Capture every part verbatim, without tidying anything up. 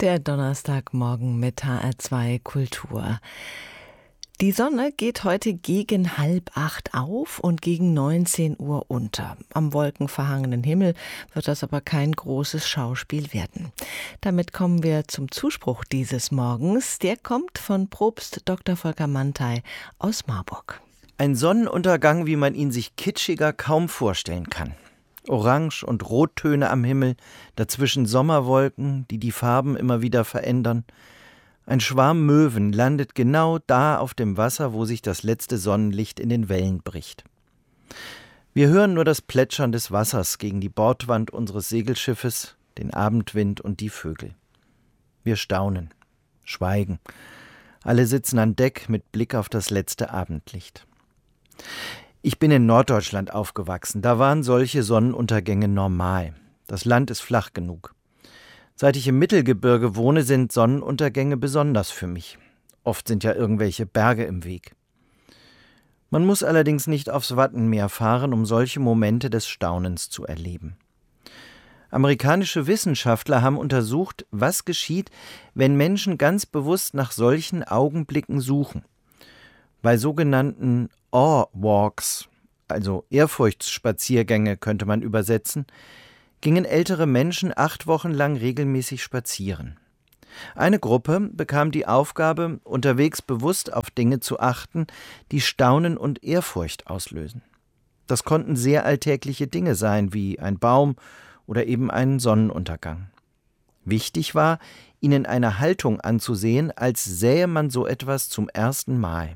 Der Donnerstagmorgen mit H R zwei Kultur. Die Sonne geht heute gegen halb acht auf und gegen neunzehn Uhr unter. Am wolkenverhangenen Himmel wird das aber kein großes Schauspiel werden. Damit kommen wir zum Zuspruch dieses Morgens. Der kommt von Propst Doktor Volker Mantei aus Marburg. Ein Sonnenuntergang, wie man ihn sich kitschiger kaum vorstellen kann. Orange- und Rottöne am Himmel, dazwischen Sommerwolken, die die Farben immer wieder verändern. Ein Schwarm Möwen landet genau da auf dem Wasser, wo sich das letzte Sonnenlicht in den Wellen bricht. Wir hören nur das Plätschern des Wassers gegen die Bordwand unseres Segelschiffes, den Abendwind und die Vögel. Wir staunen, schweigen. Alle sitzen an Deck mit Blick auf das letzte Abendlicht. Ich bin in Norddeutschland aufgewachsen, da waren solche Sonnenuntergänge normal. Das Land ist flach genug. Seit ich im Mittelgebirge wohne, sind Sonnenuntergänge besonders für mich. Oft sind ja irgendwelche Berge im Weg. Man muss allerdings nicht aufs Wattenmeer fahren, um solche Momente des Staunens zu erleben. Amerikanische Wissenschaftler haben untersucht, was geschieht, wenn Menschen ganz bewusst nach solchen Augenblicken suchen. Bei sogenannten Awe-Walks, also Ehrfurchtsspaziergänge könnte man übersetzen, gingen ältere Menschen acht Wochen lang regelmäßig spazieren. Eine Gruppe bekam die Aufgabe, unterwegs bewusst auf Dinge zu achten, die Staunen und Ehrfurcht auslösen. Das konnten sehr alltägliche Dinge sein, wie ein Baum oder eben einen Sonnenuntergang. Wichtig war, ihnen eine Haltung anzusehen, als sähe man so etwas zum ersten Mal.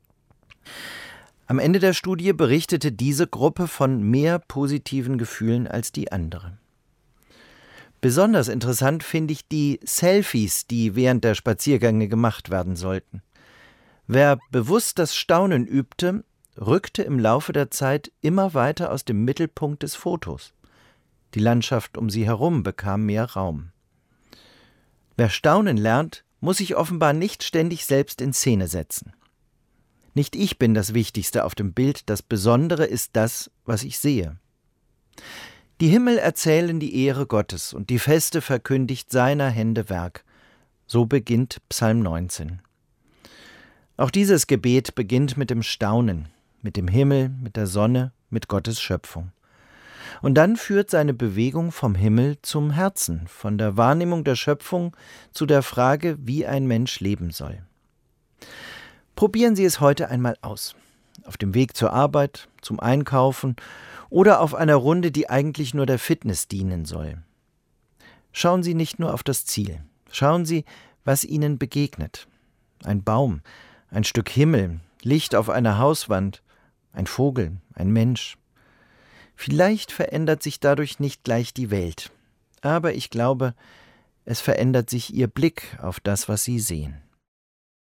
Am Ende der Studie berichtete diese Gruppe von mehr positiven Gefühlen als die andere. Besonders interessant finde ich die Selfies, die während der Spaziergänge gemacht werden sollten. Wer bewusst das Staunen übte, rückte im Laufe der Zeit immer weiter aus dem Mittelpunkt des Fotos. Die Landschaft um sie herum bekam mehr Raum. Wer staunen lernt, muss sich offenbar nicht ständig selbst in Szene setzen. Nicht ich bin das Wichtigste auf dem Bild, das Besondere ist das, was ich sehe. Die Himmel erzählen die Ehre Gottes und die Feste verkündigt seiner Hände Werk. So beginnt Psalm neunzehn. Auch dieses Gebet beginnt mit dem Staunen, mit dem Himmel, mit der Sonne, mit Gottes Schöpfung. Und dann führt seine Bewegung vom Himmel zum Herzen, von der Wahrnehmung der Schöpfung zu der Frage, wie ein Mensch leben soll. Probieren Sie es heute einmal aus. Auf dem Weg zur Arbeit, zum Einkaufen oder auf einer Runde, die eigentlich nur der Fitness dienen soll. Schauen Sie nicht nur auf das Ziel. Schauen Sie, was Ihnen begegnet. Ein Baum, ein Stück Himmel, Licht auf einer Hauswand, ein Vogel, ein Mensch. Vielleicht verändert sich dadurch nicht gleich die Welt, aber ich glaube, es verändert sich Ihr Blick auf das, was Sie sehen.